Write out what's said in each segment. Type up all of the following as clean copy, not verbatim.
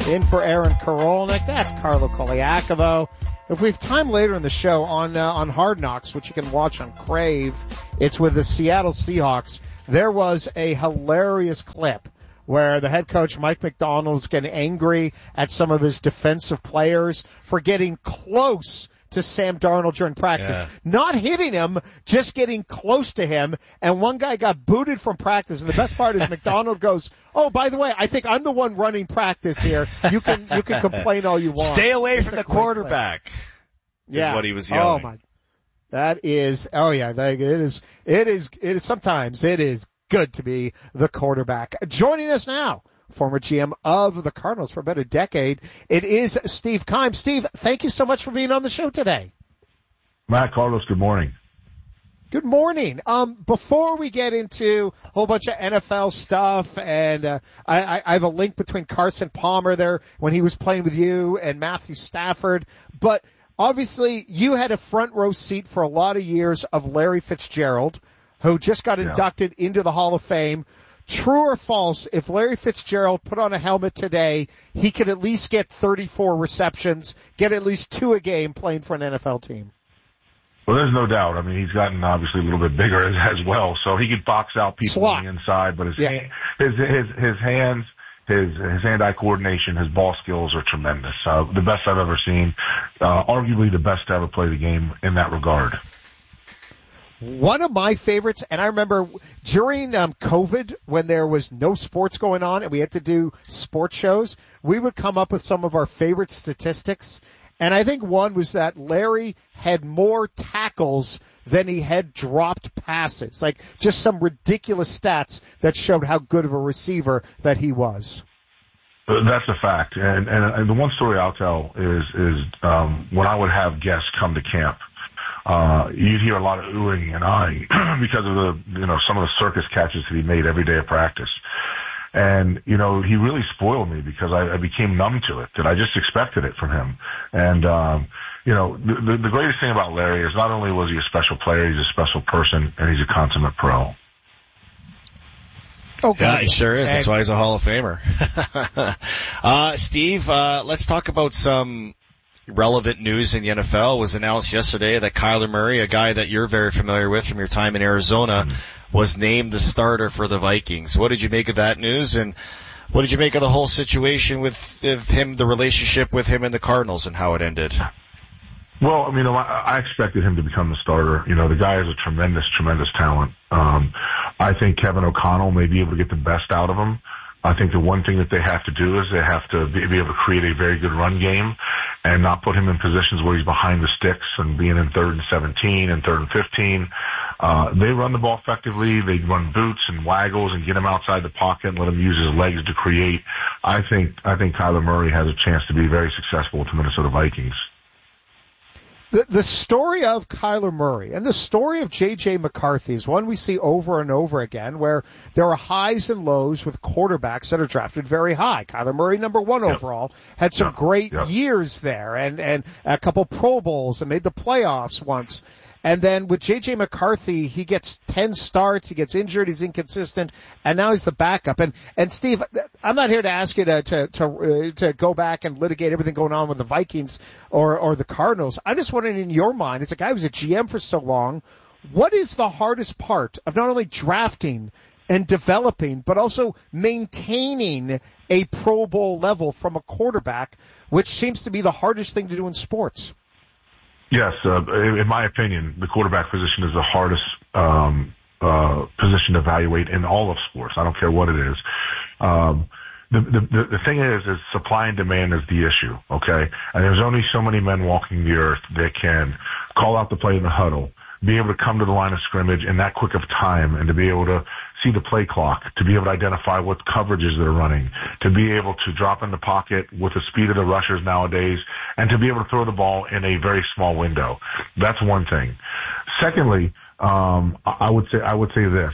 In for Aaron Karolnik, that's Carlo Koliakovo. If we have time later in the show on Hard Knocks, which you can watch on Crave, it's with the Seattle Seahawks. There was a hilarious clip where the head coach, Mike McDonald's, getting angry at some of his defensive players for getting close to Sam Darnold during practice. Yeah. Not hitting him, just getting close to him. And one guy got booted from practice. And the best part is McDonald goes, "Oh, by the way, I think I'm the one running practice here. You can complain all you want. Stay away from the quarterback." Yeah. Is what he was yelling. Oh my. That is, oh yeah, it is sometimes it is good to be the quarterback. Joining us now, former GM of the Cardinals for about a decade, it is Steve Keim. Steve, thank you so much for being on the show today. Matt, Carlos, good morning. Good morning. Before we get into a whole bunch of NFL stuff, and I have a link between Carson Palmer there when he was playing with you and Matthew Stafford, but obviously you had a front row seat for a lot of years of Larry Fitzgerald, who just got inducted into the Hall of Fame. True or false, if Larry Fitzgerald put on a helmet today, he could at least get 34 receptions, get at least 2 a game playing for an NFL team? Well, there's no doubt. I mean, he's gotten obviously a little bit bigger as well, so he could box out people on the inside, but his hands, his hand-eye coordination, his ball skills are tremendous. The best I've ever seen, arguably the best to ever play the game in that regard. One of my favorites, and I remember during COVID when there was no sports going on and we had to do sports shows, we would come up with some of our favorite statistics. And I think one was that Larry had more tackles than he had dropped passes. Like just some ridiculous stats that showed how good of a receiver that he was. That's a fact. And the one story I'll tell is when I would have guests come to camp, you'd hear a lot of oohing and eyeing because of some of the circus catches that he made every day of practice. And, he really spoiled me because I became numb to it, that I just expected it from him. And, the greatest thing about Larry is not only was he a special player, he's a special person, and he's a consummate pro. Okay. Yeah, he sure is. That's why he's a Hall of Famer. Steve, let's talk about some relevant news in the NFL. It was announced yesterday that Kyler Murray, a guy that you're very familiar with from your time in Arizona, was named the starter for the Vikings. What did you make of that news, and what did you make of the whole situation with him, the relationship with him and the Cardinals, and how it ended? Well, I expected him to become the starter. The guy is a tremendous, tremendous talent. I think Kevin O'Connell may be able to get the best out of him. I think the one thing that they have to do is they have to be able to create a very good run game and not put him in positions where he's behind the sticks and being in 3rd and 17 and 3rd and 15. They run the ball effectively. They run boots and waggles and get him outside the pocket and let him use his legs to create. I think Kyler Murray has a chance to be very successful with the Minnesota Vikings. The story of Kyler Murray and the story of J.J. McCarthy is one we see over and over again, where there are highs and lows with quarterbacks that are drafted very high. Kyler Murray, number 1 overall, had some great years there and a couple Pro Bowls and made the playoffs once. And then with J.J. McCarthy, he gets 10 starts, he gets injured, he's inconsistent, and now he's the backup. And Steve, I'm not here to ask you to go back and litigate everything going on with the Vikings or the Cardinals. I'm just wondering, in your mind, as a guy who's a GM for so long, what is the hardest part of not only drafting and developing, but also maintaining a Pro Bowl level from a quarterback, which seems to be the hardest thing to do in sports? Yes, in my opinion, the quarterback position is the hardest position to evaluate in all of sports. I don't care what it is. The thing is supply and demand is the issue, okay? And there's only so many men walking the earth that can call out the play in the huddle, be able to come to the line of scrimmage in that quick of time, and to be able to see the play clock, to be able to identify what coverages they're running, to be able to drop in the pocket with the speed of the rushers nowadays, and to be able to throw the ball in a very small window. That's one thing. Secondly, I would say this.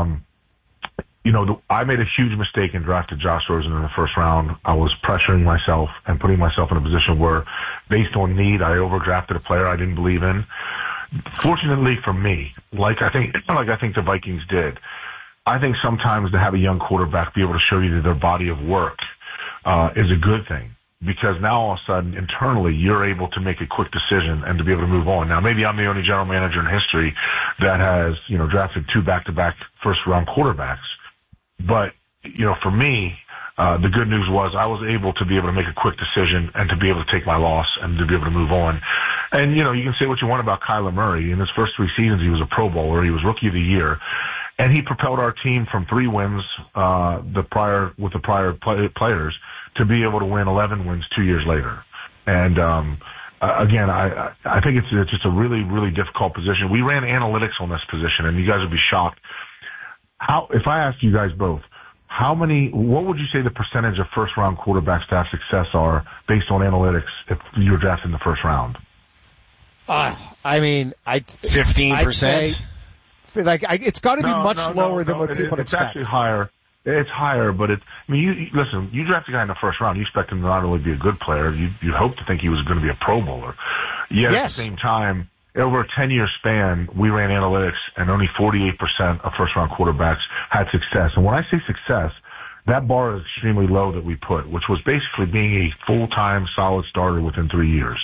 I made a huge mistake in drafting Josh Rosen in the first round. I was pressuring myself and putting myself in a position where, based on need, I overdrafted a player I didn't believe in. Fortunately for me, like I think the Vikings did, I think sometimes to have a young quarterback be able to show you their body of work is a good thing. Because now all of a sudden, internally, you're able to make a quick decision and to be able to move on. Now, maybe I'm the only general manager in history that has, drafted 2 back-to-back first-round quarterbacks. But, for me, the good news was I was able to be able to make a quick decision and to be able to take my loss and to be able to move on. And, you can say what you want about Kyler Murray. In his first 3 seasons, he was a Pro Bowler. He was Rookie of the Year. And he propelled our team from 3 wins, with the prior players to be able to win 11 wins 2 years later. And, again, I think it's just a really, really difficult position. We ran analytics on this position, and you guys would be shocked. If I asked you guys both, what would you say the percentage of first round quarterbacks to have success are based on analytics if you were drafted in the first round? 15%. It's got to be much lower than what people expect. It's actually higher. It's higher, but you draft a guy in the first round, you expect him to not only be a good player, you hope to think he was going to be a Pro Bowler. Yet at the same time, over a 10-year span, we ran analytics, and only 48% of first-round quarterbacks had success. And when I say success, that bar is extremely low that we put, which was basically being a full-time solid starter within 3 years.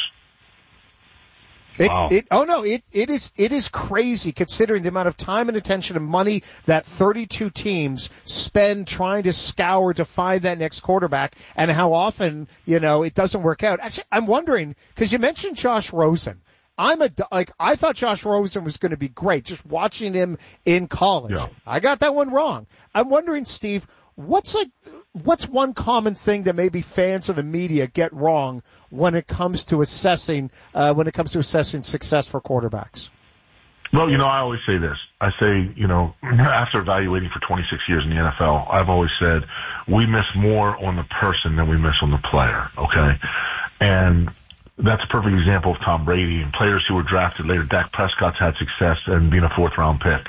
Wow. It is crazy considering the amount of time and attention and money that 32 teams spend trying to scour to find that next quarterback and how often, it doesn't work out. Actually, I'm wondering, cause you mentioned Josh Rosen. I thought Josh Rosen was going to be great just watching him in college. Yeah. I got that one wrong. I'm wondering, Steve, what's one common thing that maybe fans or the media get wrong when it comes to assessing success for quarterbacks? Well, I always say this. I say, after evaluating for 26 years in the NFL, I've always said we miss more on the person than we miss on the player. Okay. And that's a perfect example of Tom Brady and players who were drafted later. Dak Prescott's had success and being a 4th round pick.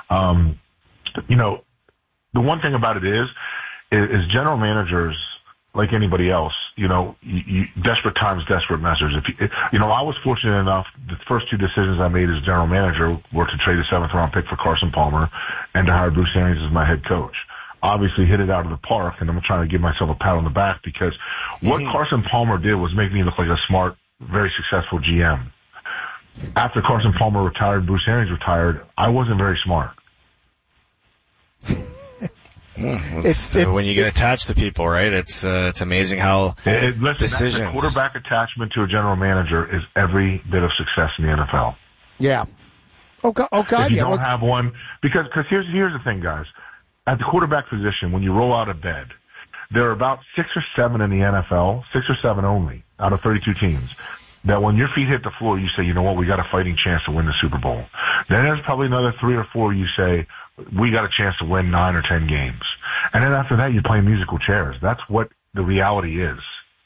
The one thing about it is general managers, like anybody else, desperate times, desperate measures. I was fortunate enough, the first 2 decisions I made as general manager were to trade a 7th round pick for Carson Palmer and to hire Bruce Arians as my head coach. Obviously hit it out of the park, and I'm trying to give myself a pat on the back because what Carson Palmer did was make me look like a smart, very successful GM. After Carson Palmer retired, Bruce Arians retired, I wasn't very smart. It's when you get attached to people, right? It's amazing how decisions. The quarterback attachment to a general manager is every bit of success in the NFL. Yeah. Oh God. If you don't have one, because here's the thing, guys. At the quarterback position, when you roll out of bed, there are about 6 or 7 in the NFL, 6 or 7 only out of 32 teams, that when your feet hit the floor, you say, you know what, we got a fighting chance to win the Super Bowl. Then there's probably another 3 or 4 you say, we got a chance to win 9 or 10 games. And then after that, you play musical chairs. That's what the reality is.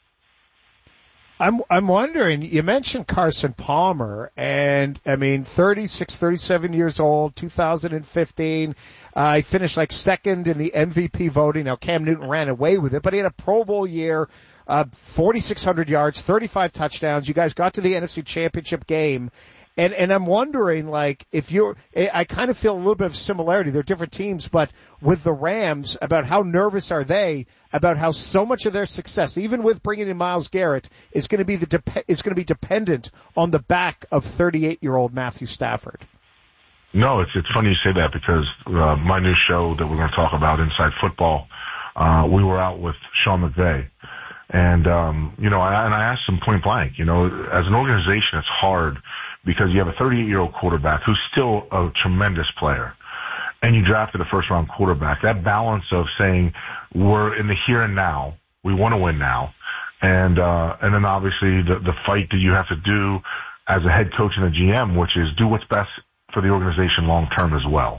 I'm wondering, you mentioned Carson Palmer, and 36, 37 years old, 2015. He finished second in the MVP voting. Now Cam Newton ran away with it, but he had a Pro Bowl year, 4,600 yards, 35 touchdowns. You guys got to the NFC Championship game. And I'm wondering, I kind of feel a little bit of similarity. They're different teams, but with the Rams, about how nervous are they about how so much of their success, even with bringing in Myles Garrett, is going to be dependent on the back of 38-year-old Matthew Stafford. No, it's funny you say that because my new show that we're going to talk about, Inside Football, we were out with Sean McVay. And, I asked him point blank, as an organization, it's hard because you have a 38-year-old quarterback who's still a tremendous player, and you drafted a first-round quarterback. That balance of saying we're in the here and now, we want to win now, and then obviously the fight that you have to do as a head coach and a GM, which is do what's best for the organization long term as well.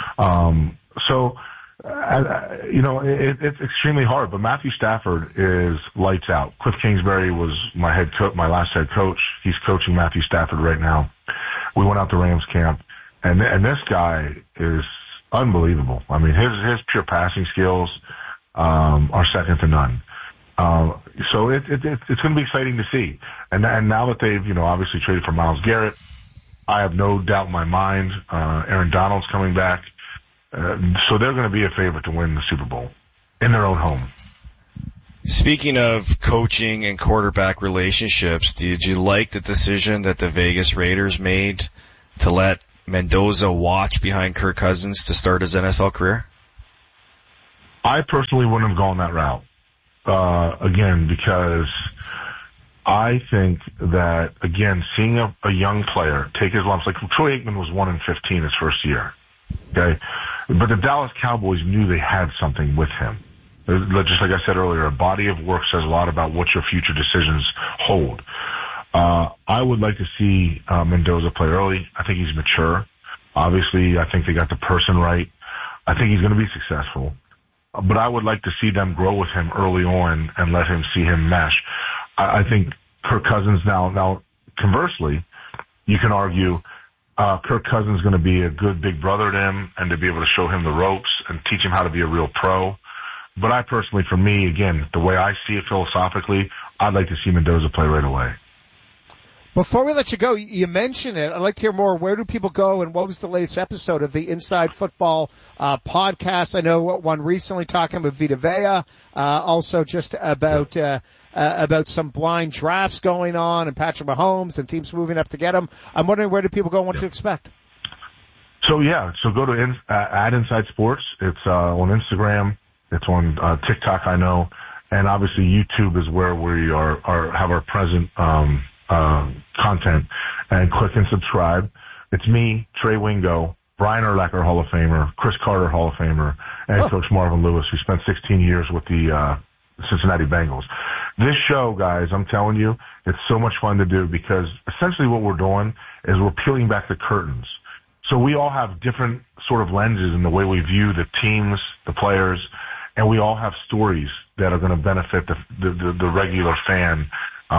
It's extremely hard, but Matthew Stafford is lights out. Cliff Kingsbury was my last head coach. He's coaching Matthew Stafford right now. We went out to Rams camp, and this guy is unbelievable. His pure passing skills are second to none. So it's going to be exciting to see. And now that they've obviously traded for Myles Garrett, I have no doubt in my mind Aaron Donald's coming back. So they're going to be a favorite to win the Super Bowl in their own home. Speaking of coaching and quarterback relationships, did you like the decision that the Vegas Raiders made to let Mendoza watch behind Kirk Cousins to start his NFL career? I personally wouldn't have gone that route. Again, because I think that, again, seeing a young player take his lumps, like Troy Aikman was 1-15 his first year. Okay. But the Dallas Cowboys knew they had something with him. Just like I said earlier, a body of work says a lot about what your future decisions hold. I would like to see Mendoza play early. I think he's mature. Obviously, I think they got the person right. I think he's going to be successful. But I would like to see them grow with him early on and let him see him mesh. I think Kirk Cousins now conversely, you can argue Kirk Cousins is going to be a good big brother to him and to be able to show him the ropes and teach him how to be a real pro. But I personally, for me, again, the way I see it philosophically, I'd like to see Mendoza play right away. Before we let you go, you mentioned it. I'd like to hear more. Where do people go, and what was the latest episode of the Inside Football podcast? I know one recently talking about Vita Vea, also just about some blind drafts going on and Patrick Mahomes and teams moving up to get him. I'm wondering, where do people go and what to expect? So go to at Inside Sports. It's on Instagram. It's on TikTok, I know, and obviously YouTube is where we have our present content. And click and subscribe. It's me, Trey Wingo, Brian Urlacher, Hall of Famer, Chris Carter, Hall of Famer, and Coach Marvin Lewis, who spent 16 years with the Cincinnati Bengals. This show, guys, I'm telling you, it's so much fun to do because essentially what we're doing is we're peeling back the curtains. So we all have different sort of lenses in the way we view the teams, the players, and we all have stories that are going to benefit the regular fan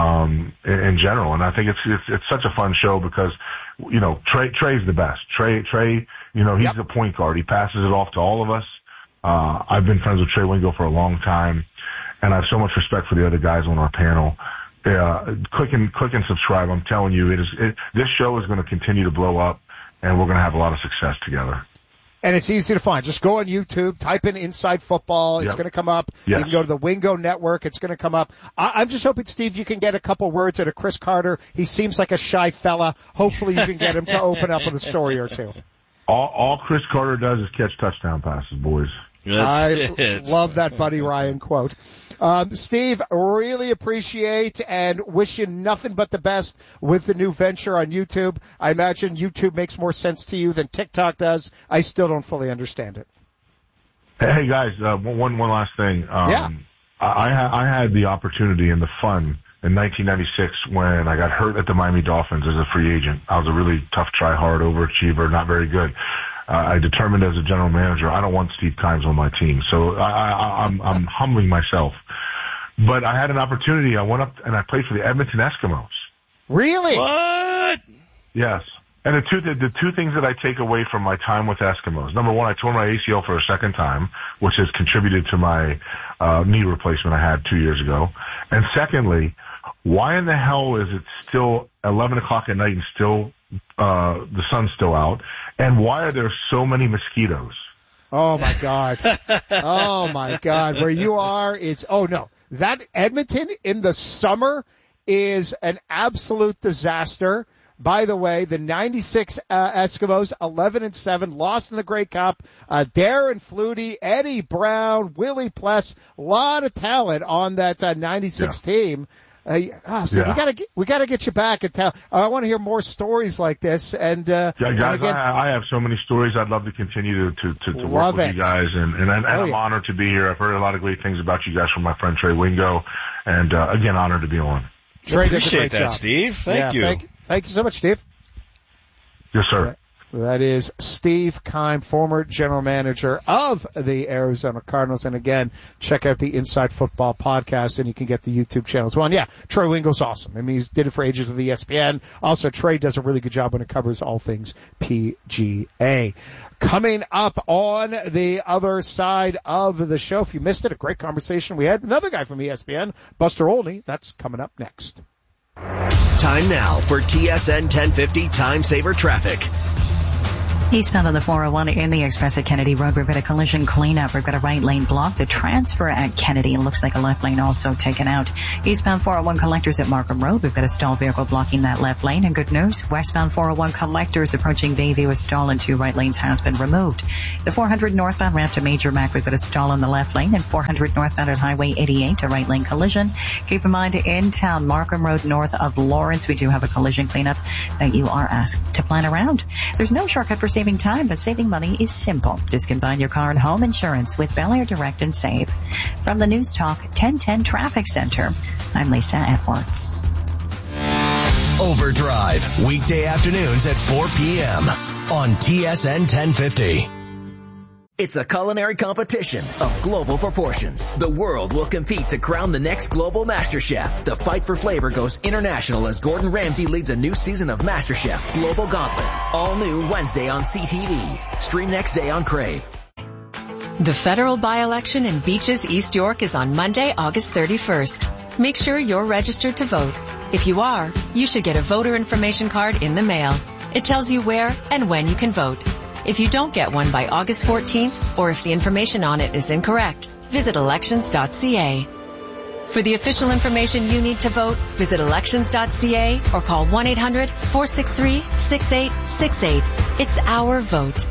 in general. And I think it's such a fun show because, you know, Trey's the best. Trey, you know, he's the point guard. He passes it off to all of us. I've been friends with Trey Wingo for a long time, and I have so much respect for the other guys on our panel. Click and subscribe. I'm telling you, this show is going to continue to blow up, and we're going to have a lot of success together. And it's easy to find. Just go on YouTube, type in Inside Football. It's going to come up. Yes. You can go to the Wingo Network. It's going to come up. I'm just hoping, Steve, you can get a couple words out of Chris Carter. He seems like a shy fella. Hopefully you can get him to open up with a story or two. All Chris Carter does is catch touchdown passes, boys. I love that Buddy Ryan quote. Steve, really appreciate and wish you nothing but the best with the new venture on YouTube. I imagine YouTube makes more sense to you than TikTok does. I still don't fully understand it. Hey guys, one last thing. I had the opportunity and the fun in 1996 when I got hurt at the Miami Dolphins as a free agent. I was a really tough, try-hard, overachiever, not very good. I determined as a general manager, I don't want Steve Kimes on my team. So I'm humbling myself. But I had an opportunity. I went up and I played for the Edmonton Eskimos. Really? What? Yes. And the two things that I take away from my time with Eskimos, number one, I tore my ACL for a second time, which has contributed to my knee replacement I had 2 years ago. And secondly, why in the hell is it still 11 o'clock at night and still the sun's still out? And why are there so many mosquitoes? Oh my God. Oh my God. Where you are, that Edmonton in the summer is an absolute disaster. By the way, the 96 Eskimos, 11-7, lost in the Grey Cup. Darren Flutie, Eddie Brown, Willie Pless, a lot of talent on that 96 team. We gotta get you back and tell. I want to hear more stories like this. And guys, again, I have so many stories. I'd love to continue to work with you guys, and I'm honored to be here. I've heard a lot of great things about you guys from my friend Trey Wingo, and again, honored to be on. Trey, appreciate that, job. Steve. Thank you. Thank you so much, Steve. Yes, sir. That is Steve Keim, former general manager of the Arizona Cardinals. And again, check out the Inside Football podcast, and you can get the YouTube channel as well. And yeah, Trey Wingo's awesome. I mean, he did it for ages with ESPN. Also, Trey does a really good job when it covers all things PGA. Coming up on the other side of the show, if you missed it, a great conversation we had. Another guy from ESPN, Buster Olney. That's coming up next. Time now for TSN 1050 Time Saver Traffic. Eastbound on the 401 in the Express at Kennedy Road, we've got a collision cleanup. We've got a right lane block. The transfer at Kennedy looks like a left lane also taken out. Eastbound 401 collectors at Markham Road, we've got a stalled vehicle blocking that left lane. And good news, westbound 401 collectors approaching Bayview, a stall in 2 right lanes has been removed. The 400 northbound ramp to Major Mac, we've got a stall on the left lane, and 400 northbound at Highway 88, a right lane collision. Keep in mind, in town, Markham Road north of Lawrence, we do have a collision cleanup that you are asked to plan around. There's no shortcut for saving time, but saving money is simple. Just combine your car and home insurance with Bel Air Direct and Save. From the News Talk 1010 Traffic Center, I'm Lisa Edwards. Overdrive, weekday afternoons at 4 p.m. on TSN 1050. It's a culinary competition of global proportions. The world will compete to crown the next global MasterChef. The fight for flavor goes international as Gordon Ramsay leads a new season of MasterChef Global Gauntlet. All new Wednesday on CTV. Stream next day on Crave. The federal by-election in Beaches, East York is on Monday, August 31st. Make sure you're registered to vote. If you are, you should get a voter information card in the mail. It tells you where and when you can vote. If you don't get one by August 14th, or if the information on it is incorrect, visit elections.ca. For the official information you need to vote, visit elections.ca or call 1-800-463-6868. It's our vote.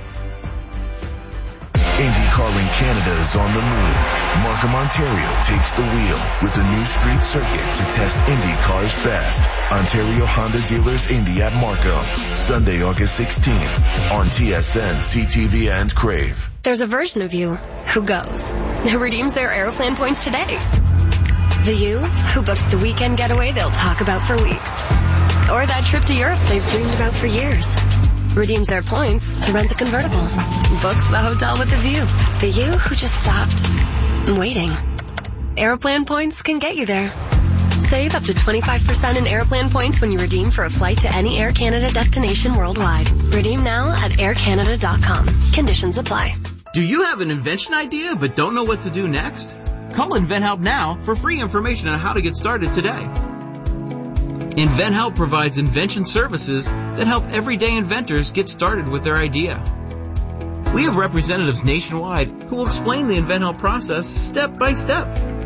IndyCar in Canada is on the move. Markham, Ontario takes the wheel with the new street circuit to test IndyCar's best. Ontario Honda Dealers Indy at Markham, Sunday, August 16th on TSN, CTV, and Crave. There's a version of you who goes, who redeems their Aeroplan points today. The you who books the weekend getaway they'll talk about for weeks. Or that trip to Europe they've dreamed about for years. Redeems their points to rent the convertible. Books the hotel with the view. The you who just stopped waiting. Aeroplan points can get you there. Save up to 25% in Aeroplan points when you redeem for a flight to any Air Canada destination worldwide. Redeem now at aircanada.com. Conditions apply. Do you have an invention idea but don't know what to do next? Call InventHelp now for free information on how to get started today. InventHelp provides invention services that help everyday inventors get started with their idea. We have representatives nationwide who will explain the InventHelp process step by step.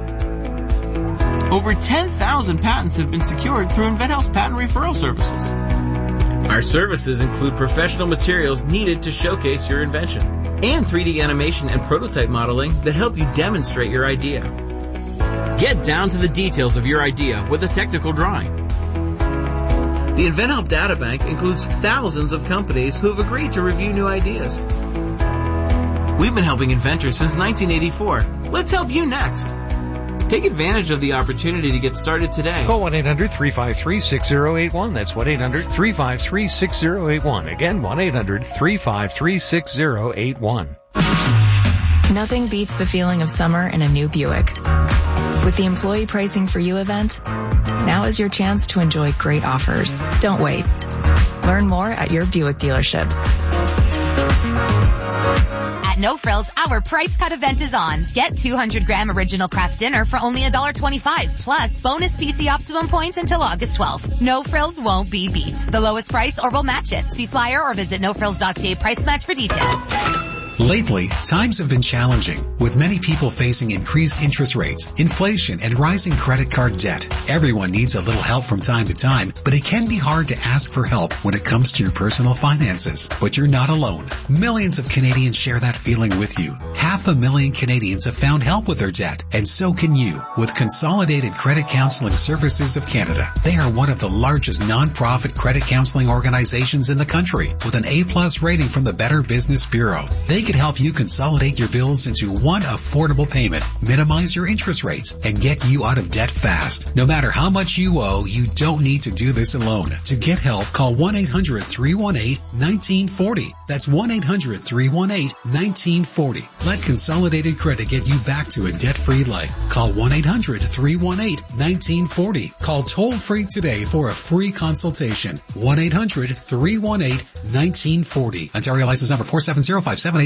Over 10,000 patents have been secured through InventHelp's patent referral services. Our services include professional materials needed to showcase your invention and 3D animation and prototype modeling that help you demonstrate your idea. Get down to the details of your idea with a technical drawing. The InventHelp Databank includes thousands of companies who have agreed to review new ideas. We've been helping inventors since 1984. Let's help you next. Take advantage of the opportunity to get started today. Call 1-800-353-6081. That's 1-800-353-6081. Again, 1-800-353-6081. Nothing beats the feeling of summer in a new Buick. With the Employee Pricing for You event, now is your chance to enjoy great offers. Don't wait. Learn more at your Buick dealership. At No Frills, our price cut event is on. Get 200-gram original craft dinner for only $1.25, plus bonus PC Optimum points until August 12th. No Frills won't be beat. The lowest price or we'll match it. See flyer or visit nofrills.ca price match for details. Lately, times have been challenging, with many people facing increased interest rates, inflation, and rising credit card debt. Everyone needs a little help from time to time, but it can be hard to ask for help when it comes to your personal finances. But you're not alone. Millions of Canadians share that feeling with you. 500,000 Canadians have found help with their debt, and so can you with Consolidated Credit Counseling Services of Canada. They are one of the largest non-profit credit counseling organizations in the country, with an A+ rating from the Better Business Bureau. They can help you consolidate your bills into one affordable payment, minimize your interest rates, and get you out of debt fast. No matter how much you owe, you don't need to do this alone. To get help, call 1-800-318-1940. That's 1-800-318-1940. Let Consolidated Credit get you back to a debt-free life. Call 1-800-318-1940. Call toll-free today for a free consultation. 1-800-318-1940. Ontario license number 4705787.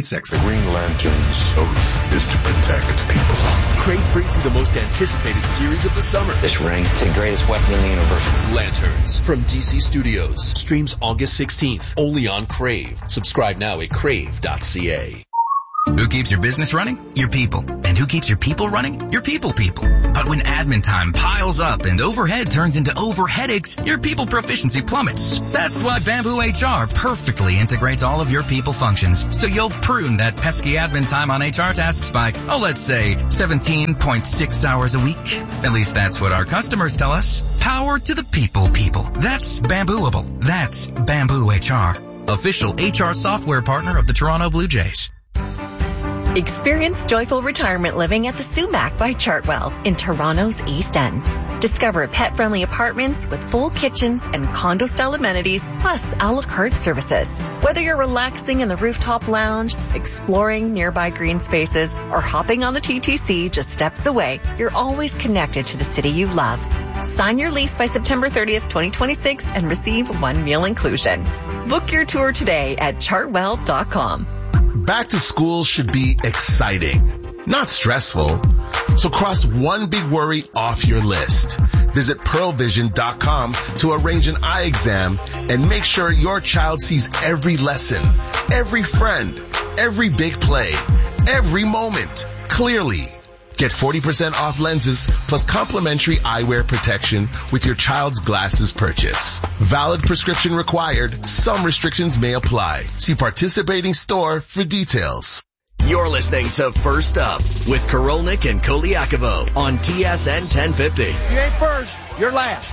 888-6. The Green Lantern's oath is to protect people. Crave brings you the most anticipated series of the summer. This ring, it's the greatest weapon in the universe. Lanterns from DC Studios. Streams August 16th, only on Crave. Subscribe now at crave.ca. Who keeps your business running? Your people. And who keeps your people running? Your people. But when admin time piles up and overhead turns into overheadaches, your people proficiency plummets. That's why Bamboo HR perfectly integrates all of your people functions, so you'll prune that pesky admin time on HR tasks by, let's say 17.6 hours a week. At least that's what our customers tell us. Power to the people. That's Bambooable. That's Bamboo HR. Official HR software partner of the Toronto Blue Jays. Experience joyful retirement living at the Sumac by Chartwell in Toronto's East End. Discover pet-friendly apartments with full kitchens and condo-style amenities, plus a la carte services. Whether you're relaxing in the rooftop lounge, exploring nearby green spaces, or hopping on the TTC just steps away, you're always connected to the city you love. Sign your lease by September 30th, 2026 and receive 1 meal inclusion. Book your tour today at chartwell.com. Back to school should be exciting, not stressful. So cross one big worry off your list. Visit pearlvision.com to arrange an eye exam and make sure your child sees every lesson, every friend, every big play, every moment clearly. Get 40% off lenses plus complimentary eyewear protection with your child's glasses purchase. Valid prescription required. Some restrictions may apply. See participating store for details. You're listening to First Up with Korolnik and Koliakovo on TSN 1050. You ain't first, you're last.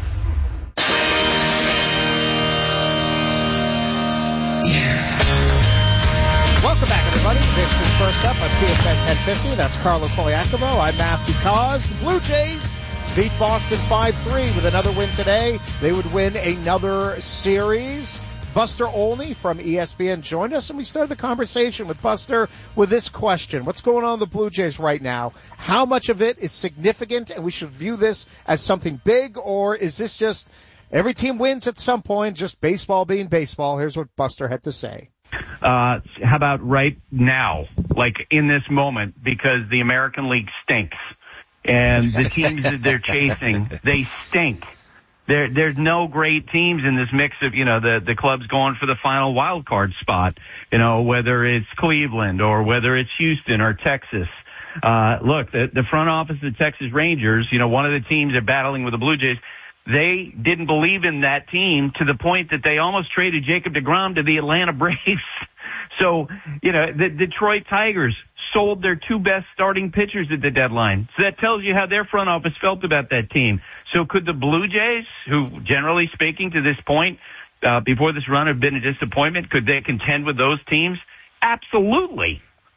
Welcome back, everybody. This is First Up on TSN 1050. That's Carlo Koliakovo. I'm Matthew Cause. The Blue Jays beat Boston 5-3 with another win today. They would win another series. Buster Olney from ESPN joined us, and we started the conversation with Buster with this question. What's going on with the Blue Jays right now? How much of it is significant, and we should view this as something big, or is this just every team wins at some point, just baseball being baseball? Here's what Buster had to say. How about right now, like in this moment, because the American League stinks, and the teams that they're chasing, they stink. There's no great teams in this mix of, the clubs going for the final wild card spot, whether it's Cleveland or whether it's Houston or Texas. Look, the front office of the Texas Rangers, one of the teams they're battling with the Blue Jays, they didn't believe in that team to the point that they almost traded Jacob deGrom to the Atlanta Braves. So, the Detroit Tigers sold their 2 best starting pitchers at the deadline. So that tells you how their front office felt about that team. So could the Blue Jays, who generally speaking to this point, before this run have been a disappointment, could they contend with those teams? Absolutely.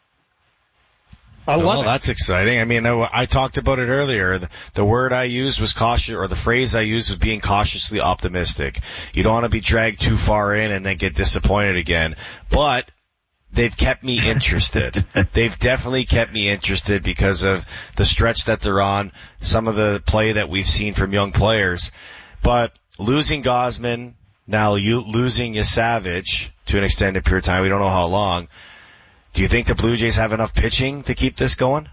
Oh, that's exciting. I mean, I talked about it earlier. The word I used was cautious, or the phrase I used was being cautiously optimistic. You don't want to be dragged too far in and then get disappointed again. But they've kept me interested. They've definitely kept me interested because of the stretch that they're on, some of the play that we've seen from young players. But losing Gausman, now losing Yasavage to an extended period of time, we don't know how long. Do you think the Blue Jays have enough pitching to keep this going?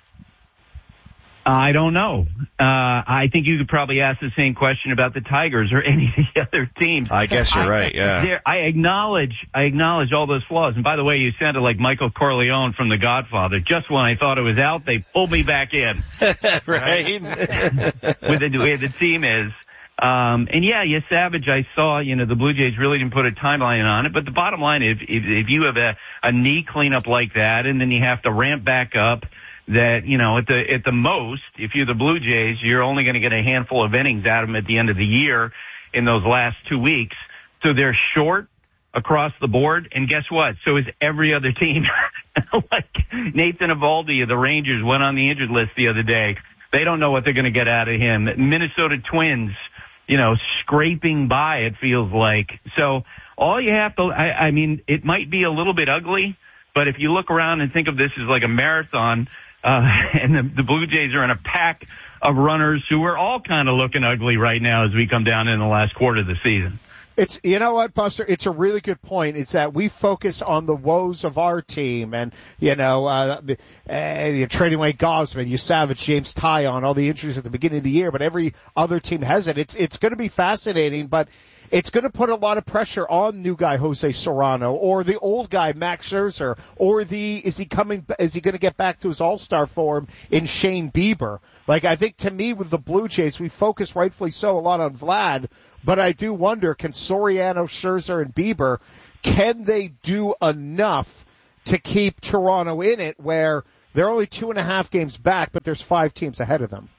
I don't know. I think you could probably ask the same question about the Tigers or any of the other teams. I guess you're right, yeah. I acknowledge all those flaws. And by the way, you sounded like Michael Corleone from The Godfather. Just when I thought it was out, they pulled me back in. Right. With the way the team is. And yeah, Savage, I saw, the Blue Jays really didn't put a timeline on it, but the bottom line, if you have a knee cleanup like that and then you have to ramp back up, that, at the most, if you're the Blue Jays, you're only going to get a handful of innings out of them at the end of the year in those last 2 weeks. So they're short across the board. And guess what? So is every other team. Like Nathan Eovaldi of the Rangers went on the injured list the other day. They don't know what they're going to get out of him. Minnesota Twins, scraping by, it feels like. So all you have to, I mean, it might be a little bit ugly, but if you look around and think of this as like a marathon, and the Blue Jays are in a pack of runners who are all kind of looking ugly right now as we come down in the last quarter of the season. It's, you know what, Buster? It's a really good point. It's that we focus on the woes of our team and, you know, you're trading away Gosman, you savage James Tyon, all the injuries at the beginning of the year, but every other team has it. It's going to be fascinating, but it's going to put a lot of pressure on new guy Jose Serrano or the old guy Max Scherzer or is he going to get back to his all-star form in Shane Bieber? Like, I think to me with the Blue Jays, we focus rightfully so a lot on Vlad, but I do wonder, can Soriano, Scherzer, and Bieber, can they do enough to keep Toronto in it where they're only 2.5 games back, but there's 5 teams ahead of them?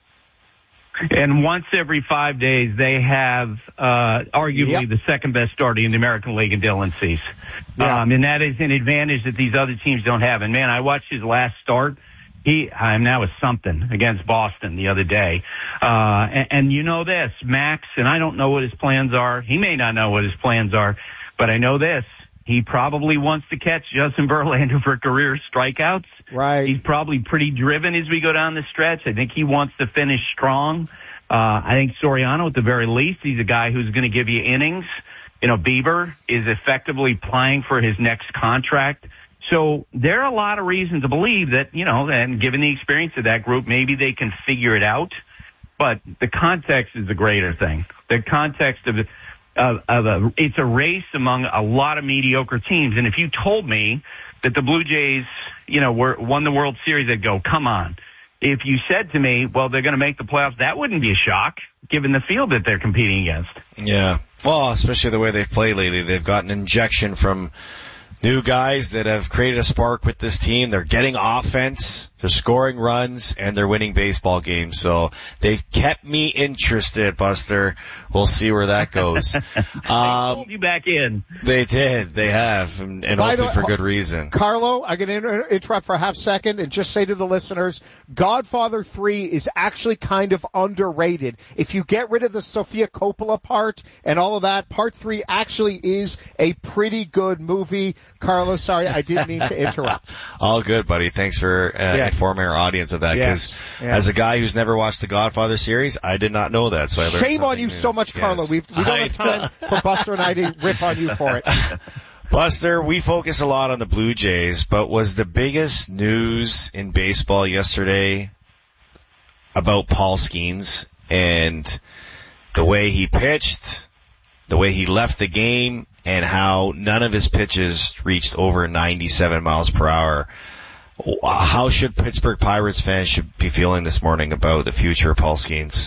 And once every 5 days, they have arguably the second best starter in the American League in Dylan Cease. And that is an advantage that these other teams don't have. And, man, I watched his last start. I'm now a something against Boston the other day. And you know this, Max, and I don't know what his plans are. He may not know what his plans are, but I know this. He probably wants to catch Justin Verlander for career strikeouts. Right. He's probably pretty driven as we go down the stretch. I think he wants to finish strong. I think Soriano, at the very least, he's a guy who's going to give you innings. You know, Bieber is effectively applying for his next contract. So there are a lot of reasons to believe that, you know, and given the experience of that group, maybe they can figure it out. But the context is the greater thing. The context of it's a race among a lot of mediocre teams. And if you told me that the Blue Jays, you know, won the World Series, I'd go, come on. If you said to me, well, they're going to make the playoffs, that wouldn't be a shock, given the field that they're competing against. Yeah. Well, especially the way they've played lately. They've got an injection from new guys that have created a spark with this team. They're getting offense, they're scoring runs, and they're winning baseball games. So they've kept me interested, Buster. We'll see where that goes. They pulled you back in. They did. They have, and hopefully for good reason. Carlo, I'm going to interrupt for a half second and just say to the listeners, Godfather 3 is actually kind of underrated. If you get rid of the Sofia Coppola part and all of that, part 3 actually is a pretty good movie. Carlo, sorry, I didn't mean to interrupt. All good, buddy. Thanks for informing our audience of that, because as a guy who's never watched the Godfather series, I did not know that. So I learned Shame on you new. So much, Carlo. We don't have time for Buster and I to rip on you for it. Buster, we focus a lot on the Blue Jays, but was the biggest news in baseball yesterday about Paul Skeens and the way he pitched, the way he left the game, and how none of his pitches reached over 97 miles per hour. How should Pittsburgh Pirates fans should be feeling this morning about the future of Paul Skeens?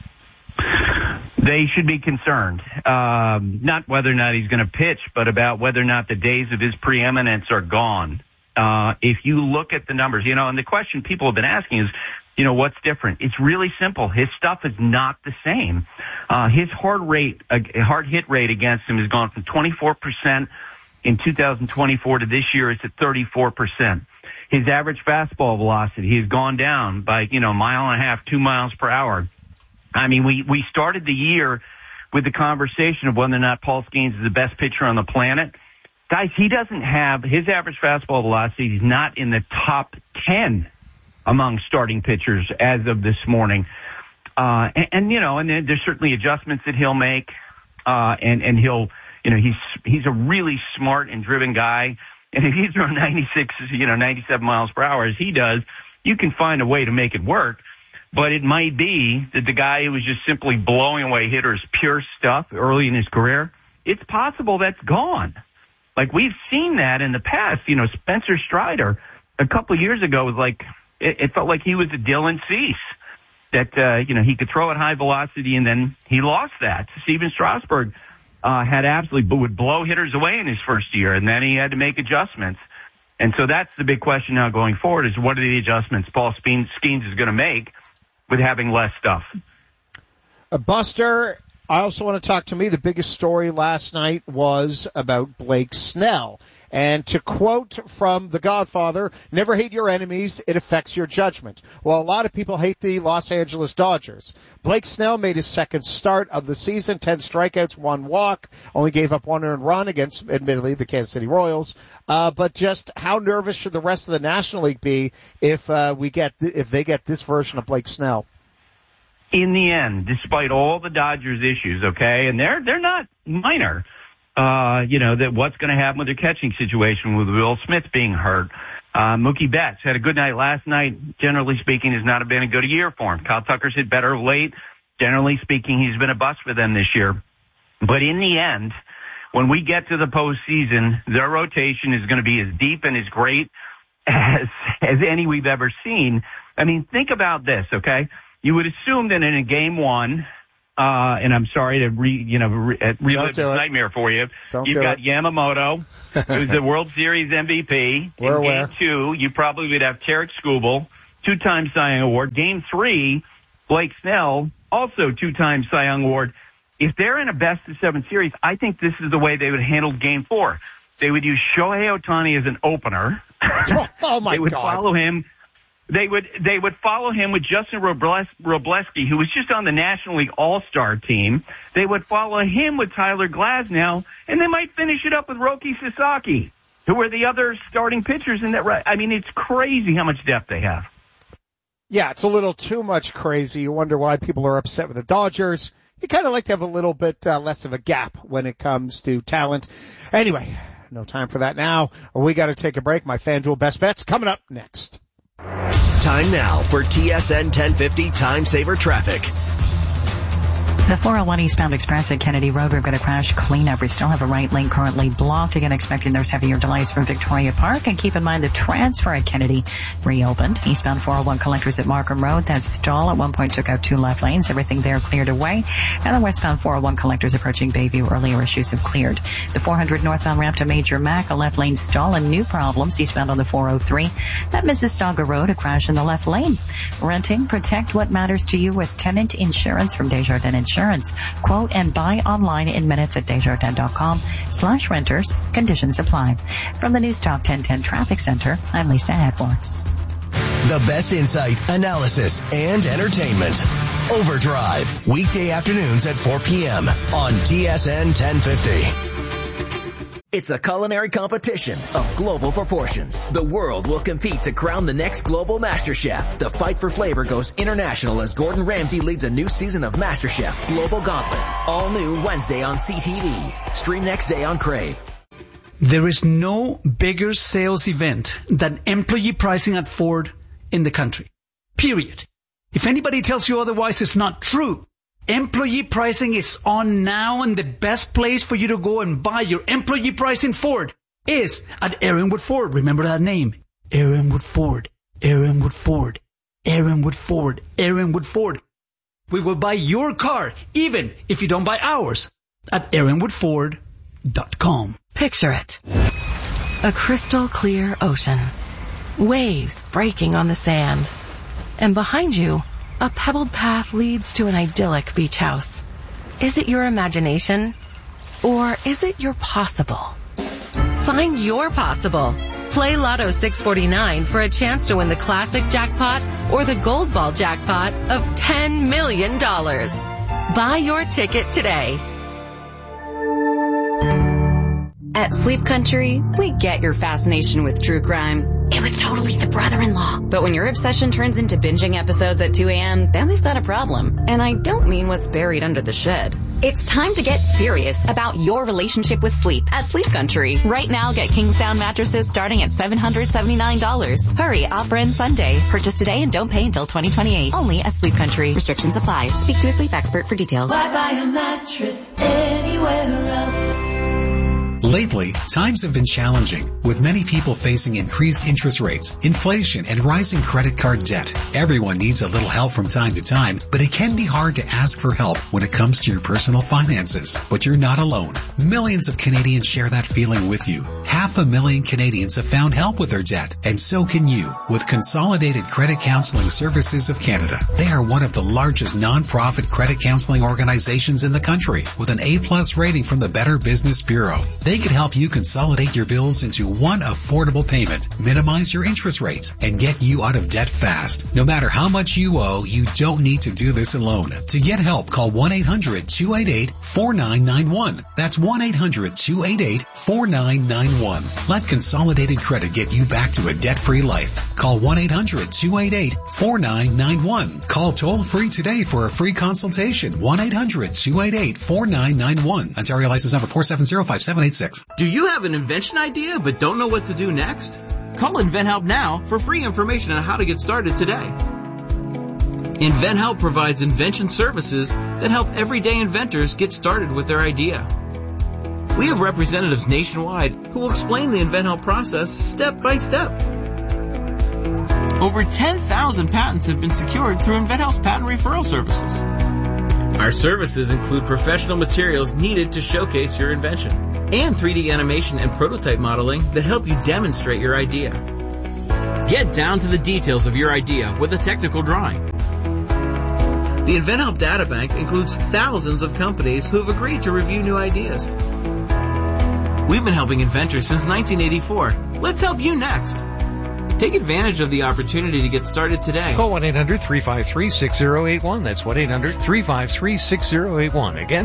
They should be concerned, not whether or not he's going to pitch, but about whether or not the days of his preeminence are gone. If you look at the numbers, you know, and the question people have been asking is, you know, what's different? It's really simple. His stuff is not the same. His hard hit rate against him has gone from 24% in 2024 to this year it's at 34%. His average fastball velocity has gone down by, you know, 1.5 miles, 2 miles per hour. I mean, we started the year with the conversation of whether or not Paul Skeens is the best pitcher on the planet. Guys, he doesn't have his average fastball velocity. He's not in the top 10 among starting pitchers as of this morning. And you know, and there's certainly adjustments that he'll make. And he'll, you know, he's a really smart and driven guy. And if he's throwing 97 miles per hour as he does, you can find a way to make it work. But it might be that the guy who was just simply blowing away hitters pure stuff early in his career, it's possible that's gone. Like we've seen that in the past. You know, Spencer Strider a couple of years ago was like, it felt like he was a Dylan Cease. That, you know, he could throw at high velocity and then he lost that. Steven Strasburg would blow hitters away in his first year and then he had to make adjustments. And so that's the big question now going forward is what are the adjustments Paul Skeens is going to make with having less stuff. Buster, I also want to talk to me. The biggest story last night was about Blake Snell. And to quote from The Godfather, never hate your enemies, it affects your judgment. Well, a lot of people hate the Los Angeles Dodgers. Blake Snell made his second start of the season, 10 strikeouts, 1 walk, only gave up 1 earned run against, admittedly, the Kansas City Royals. But just how nervous should the rest of the National League be if they get this version of Blake Snell? in the end, despite all the Dodgers issues, okay, and they're not minor, that what's going to happen with their catching situation with Will Smith being hurt. Mookie Betts had a good night last night. Generally speaking, has not been a good year for him. Kyle Tucker's hit better of late. Generally speaking, he's been a bust for them this year. But in the end, when we get to the postseason, their rotation is going to be as deep and as great as any we've ever seen. I mean, think about this, okay? You would assume that in a game one, and I'm sorry to relive this nightmare for you. You've got Yamamoto, who's the World Series MVP. In game two, you probably would have Tarek Skubal, 2-time Cy Young Award. Game three, Blake Snell, also 2-time Cy Young Award. If they're in a best-of-7 series, I think this is the way they would handle game four. They would use Shohei Ohtani as an opener. Oh, my God. They would follow him. They would follow him with Justin Robleski, who was just on the National League All-Star team. They would follow him with Tyler Glasnow, and they might finish it up with Roki Sasaki, who are the other starting pitchers in that. I mean, it's crazy how much depth they have. Yeah, it's a little too much crazy. You wonder why people are upset with the Dodgers. You kind of like to have a little bit less of a gap when it comes to talent. Anyway, no time for that now. We got to take a break. My FanDuel Best Bets coming up next. Time now for TSN 1050 Time Saver Traffic. The 401 eastbound express at Kennedy Road, we've got a crash cleanup. We still have a right lane currently blocked. Again, expecting there's heavier delays from Victoria Park. And keep in mind the transfer at Kennedy reopened. Eastbound 401 collectors at Markham Road. That stall at one point took out 2 left lanes. Everything there cleared away. And the westbound 401 collectors approaching Bayview, earlier issues have cleared. The 400 northbound ramp to Major Mac, a left lane stall and new problems eastbound on the 403. At Mississauga Road, a crash in the left lane. Renting, protect what matters to you with tenant insurance from Desjardins Insurance. Quote and buy online in minutes at Desjardins.com/renters. Conditions apply. From the Newstalk 1010 Traffic Center, I'm Lisa Edwards. The best insight, analysis, and entertainment. Overdrive, weekday afternoons at 4 p.m. on TSN 1050. It's a culinary competition of global proportions. The world will compete to crown the next global MasterChef. The fight for flavor goes international as Gordon Ramsay leads a new season of MasterChef Global Gauntlet. All new Wednesday on CTV. Stream next day on Crave. There is no bigger sales event than employee pricing at Ford in the country. Period. If anybody tells you otherwise, it's not true. Employee pricing is on now, and the best place for you to go and buy your employee pricing Ford is at Aaronwood Ford. Remember that name. Aaronwood Ford. Aaronwood Ford. Aaronwood Ford. Aaronwood Ford. We will buy your car, even if you don't buy ours, at AaronwoodFord.com. Picture it. A crystal clear ocean. Waves breaking on the sand. And behind you, a pebbled path leads to an idyllic beach house. Is it your imagination? Or is it your possible? Find your possible. Play Lotto 649 for a chance to win the classic jackpot or the gold ball jackpot of $10 million. Buy your ticket today. At Sleep Country, we get your fascination with true crime. It was totally the brother-in-law. But when your obsession turns into binging episodes at 2 a.m., then we've got a problem. And I don't mean what's buried under the shed. It's time to get serious about your relationship with sleep at Sleep Country. Right now, get Kingsdown mattresses starting at $779. Hurry, offer ends Sunday. Purchase today and don't pay until 2028. Only at Sleep Country. Restrictions apply. Speak to a sleep expert for details. Why buy a mattress anywhere else? Lately, times have been challenging, with many people facing increased interest rates, inflation, and rising credit card debt. Everyone needs a little help from time to time, but it can be hard to ask for help when it comes to your personal finances. But you're not alone. Millions of Canadians share that feeling with you. 500,000 Canadians have found help with their debt, and so can you with Consolidated Credit Counseling Services of Canada. They are one of the largest non-profit credit counseling organizations in the country with an A+ rating from the Better Business Bureau. They They can help you consolidate your bills into one affordable payment, minimize your interest rates, and get you out of debt fast. No matter how much you owe, you don't need to do this alone. To get help, call 1-800-288-4991. That's 1-800-288-4991. Let Consolidated Credit get you back to a debt-free life. Call 1-800-288-4991. Call toll-free today for a free consultation. 1-800-288-4991. Ontario license number 4705786. Do you have an invention idea but don't know what to do next? Call InventHelp now for free information on how to get started today. InventHelp provides invention services that help everyday inventors get started with their idea. We have representatives nationwide who will explain the InventHelp process step by step. Over 10,000 patents have been secured through InventHelp's patent referral services. Our services include professional materials needed to showcase your invention and 3D animation and prototype modeling that help you demonstrate your idea. Get down to the details of your idea with a technical drawing. The InventHelp Databank includes thousands of companies who have agreed to review new ideas. We've been helping inventors since 1984. Let's help you next. Take advantage of the opportunity to get started today. Call 1-800-353-6081. That's 1-800-353-6081. Again,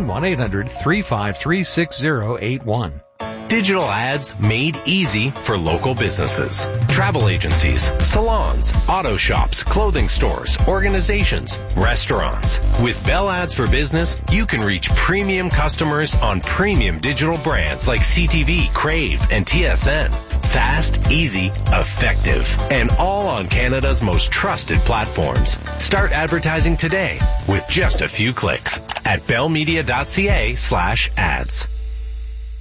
1-800-353-6081. Digital ads made easy for local businesses. Travel agencies, salons, auto shops, clothing stores, organizations, restaurants. With Bell Ads for Business, you can reach premium customers on premium digital brands like CTV, Crave, and TSN. Fast, easy, effective, and all on Canada's most trusted platforms. Start advertising today with just a few clicks at bellmedia.ca/ads.